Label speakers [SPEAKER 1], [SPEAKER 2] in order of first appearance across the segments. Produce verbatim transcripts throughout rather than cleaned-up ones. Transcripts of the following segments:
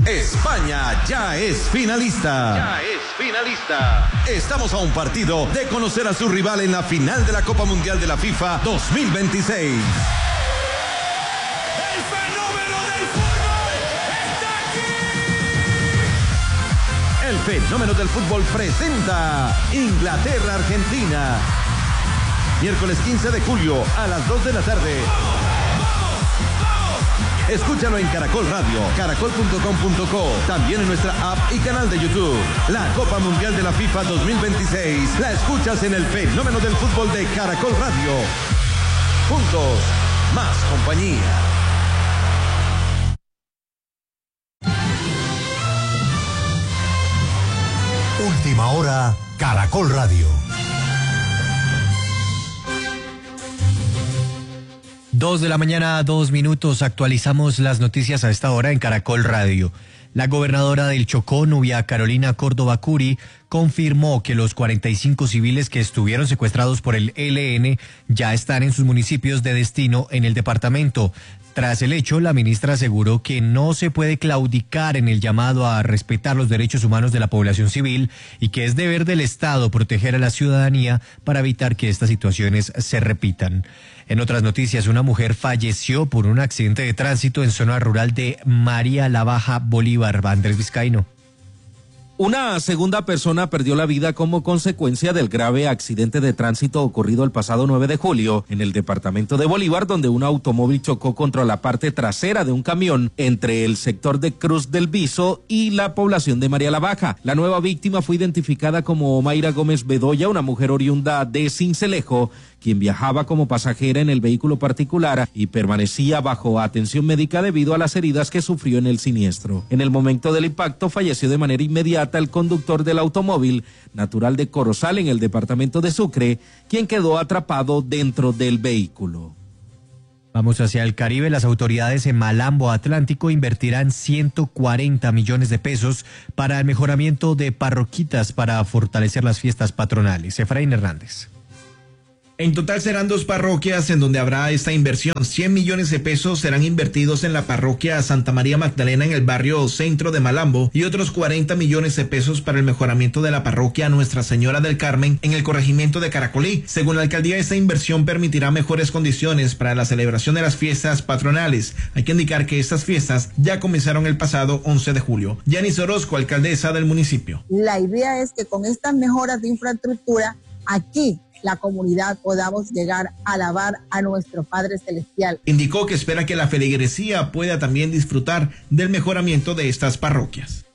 [SPEAKER 1] España ya es finalista.
[SPEAKER 2] Ya es finalista.
[SPEAKER 1] Estamos a un partido de conocer a su rival en la final de la Copa Mundial de la FIFA dos mil veintiséis.
[SPEAKER 3] ¡El fenómeno del fútbol está aquí!
[SPEAKER 1] El fenómeno del fútbol presenta Inglaterra-Argentina. Miércoles quince de julio a las dos de la tarde. Escúchalo en Caracol Radio, caracol punto com punto co, también en nuestra app y canal de YouTube. La Copa Mundial de la FIFA dos mil veintiséis la escuchas en el fenómeno del fútbol de Caracol Radio. Juntos, más compañía.
[SPEAKER 4] Última hora, Caracol Radio.
[SPEAKER 5] Dos de la mañana, dos minutos. Actualizamos las noticias a esta hora en Caracol Radio. La gobernadora del Chocó, Nubia Carolina Córdoba Curi, confirmó que los cuarenta y cinco civiles que estuvieron secuestrados por el E L N ya están en sus municipios de destino en el departamento. Tras el hecho, la ministra aseguró que no se puede claudicar en el llamado a respetar los derechos humanos de la población civil y que es deber del Estado proteger a la ciudadanía para evitar que estas situaciones se repitan. En otras noticias, una mujer falleció por un accidente de tránsito en zona rural de María la Baja, Bolívar. Andrés Vizcaíno.
[SPEAKER 6] Una segunda persona perdió la vida como consecuencia del grave accidente de tránsito ocurrido el pasado nueve de julio en el departamento de Bolívar, donde un automóvil chocó contra la parte trasera de un camión entre el sector de Cruz del Viso y la población de María la Baja. La nueva víctima fue identificada como Mayra Gómez Bedoya, una mujer oriunda de Sincelejo, quien viajaba como pasajera en el vehículo particular y permanecía bajo atención médica debido a las heridas que sufrió en el siniestro. En el momento del impacto falleció de manera inmediata el conductor del automóvil, natural de Corozal en el departamento de Sucre, quien quedó atrapado dentro del vehículo.
[SPEAKER 5] Vamos hacia el Caribe. Las autoridades en Malambo Atlántico invertirán ciento cuarenta millones de pesos para el mejoramiento de parroquitas para fortalecer las fiestas patronales. Efraín Hernández.
[SPEAKER 7] En total serán dos parroquias en donde habrá esta inversión. cien millones de pesos serán invertidos en la parroquia Santa María Magdalena en el barrio centro de Malambo y otros cuarenta millones de pesos para el mejoramiento de la parroquia Nuestra Señora del Carmen en el corregimiento de Caracolí. Según la alcaldía, esta inversión permitirá mejores condiciones para la celebración de las fiestas patronales. Hay que indicar que estas fiestas ya comenzaron el pasado once de julio. Yanis Orozco, alcaldesa del municipio.
[SPEAKER 8] La idea es que con estas mejoras de infraestructura, aquí la comunidad podamos llegar a alabar a nuestro Padre Celestial.
[SPEAKER 7] Indicó que espera que la feligresía pueda también disfrutar del mejoramiento de estas parroquias.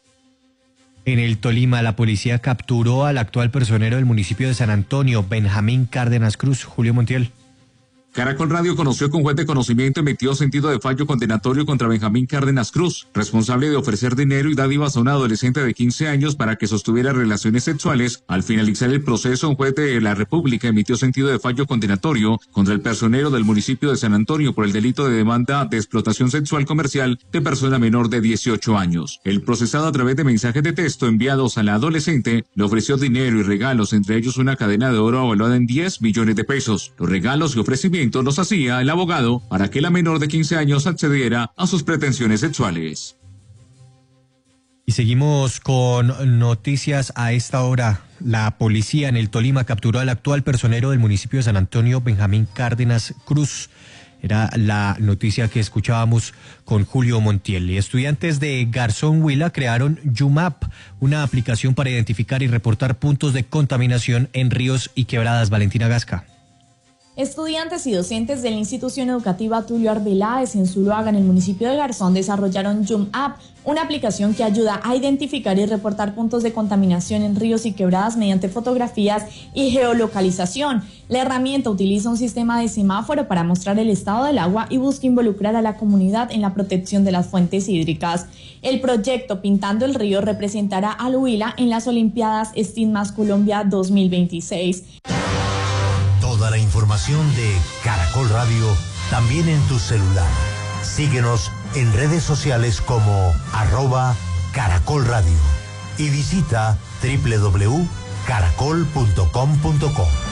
[SPEAKER 5] En el Tolima, la policía capturó al actual personero del municipio de San Antonio, Benjamín Cárdenas Cruz. Julio Montiel.
[SPEAKER 9] Caracol Radio conoció que un juez de conocimiento emitió sentido de fallo condenatorio contra Benjamín Cárdenas Cruz, responsable de ofrecer dinero y dádivas a un adolescente de quince años para que sostuviera relaciones sexuales. Al finalizar el proceso, un juez de la República emitió sentido de fallo condenatorio contra el personero del municipio de San Antonio por el delito de demanda de explotación sexual comercial de persona menor de dieciocho años. El procesado, a través de mensajes de texto enviados a la adolescente, le ofreció dinero y regalos, entre ellos una cadena de oro evaluada en diez millones de pesos. Los regalos y ofrecimientos los hacía el abogado para que la menor de quince años accediera a sus pretensiones sexuales.
[SPEAKER 5] Y seguimos con noticias a esta hora. La policía en el Tolima capturó al actual personero del municipio de San Antonio, Benjamín Cárdenas Cruz. Era la noticia que escuchábamos con Julio Montiel. Y estudiantes de Garzón Huila crearon YUMAP, una aplicación para identificar y reportar puntos de contaminación en ríos y quebradas. Valentina Gasca.
[SPEAKER 10] Estudiantes y docentes de la institución educativa Tulio Arbeláez en Zuluaga, en el municipio de Garzón, desarrollaron YUMAP, una aplicación que ayuda a identificar y reportar puntos de contaminación en ríos y quebradas mediante fotografías y geolocalización. La herramienta utiliza un sistema de semáforo para mostrar el estado del agua y busca involucrar a la comunidad en la protección de las fuentes hídricas. El proyecto Pintando el Río representará al Huila en las Olimpiadas STEAM Colombia dos mil veintiséis.
[SPEAKER 4] Toda la información de Caracol Radio también en tu celular. Síguenos en redes sociales como arroba Caracol Radio y visita doble u doble u doble u punto caracol punto com punto co.